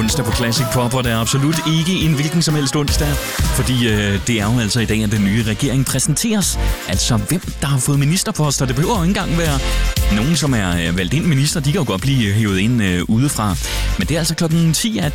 onsdag på Classic Pop, og det er absolut ikke en hvilken som helst onsdag, fordi det er jo altså i dag, at den nye regering præsenteres. Altså, hvem der har fået ministerposter, det behøver jo ikke engang være nogen, som er valgt ind minister, de kan jo godt blive hævet ind udefra. Men det er altså klokken 10, at